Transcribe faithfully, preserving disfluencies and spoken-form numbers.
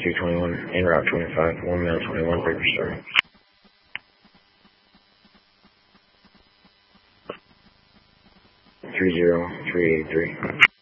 two twenty-one, en route twenty-five, one mile twenty-one, breaker starting. three zero three eight three.